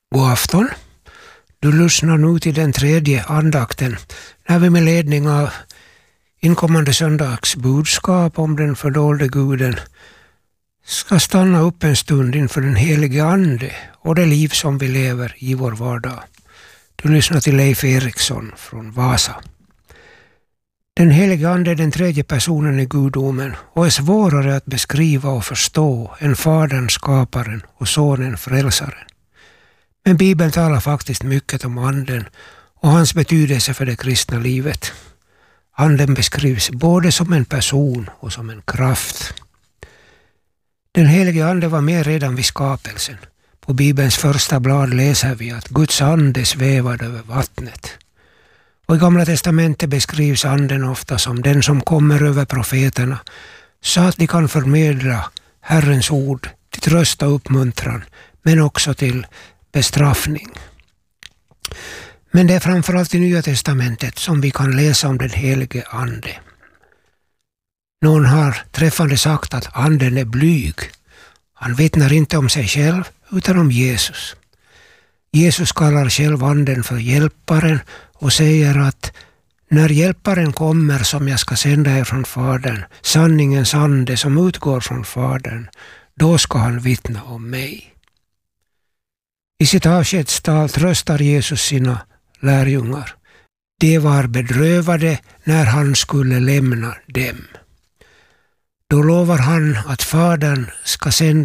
God afton. Du lyssnar nu till den tredje andakten när vi med ledning av inkommande söndags budskap om den fördolde guden ska stanna upp en stund inför den helige ande och det liv som vi lever i vår vardag. Du lyssnar till Leif Eriksson från Vasa. Den helige ande är den tredje personen i gudomen och är svårare att beskriva och förstå än Fadern, skaparen och Sonen, frälsaren. Men Bibeln talar faktiskt mycket om anden och hans betydelse för det kristna livet. Anden beskrivs både som en person och som en kraft. Den helige ande var med redan vid skapelsen. På Bibelns första blad läser vi att Guds ande svävade över vattnet. Och i Gamla testamentet beskrivs anden ofta som den som kommer över profeterna så att de kan förmedla Herrens ord till tröst och uppmuntran men också till bestraffning. Men det är framförallt i Nya testamentet som vi kan läsa om den helige ande. Någon har träffande sagt att anden är blyg. Han vittnar inte om sig själv utan om Jesus. Jesus kallar själv anden för hjälparen och säger att när hjälparen kommer som jag ska sända er från Fadern, sanningens ande som utgår från Fadern, då ska han vittna om mig. I sitt avskedstal tröstar Jesus sina lärjungar. De var bedrövade när han skulle lämna dem. Då lovar han att Fadern ska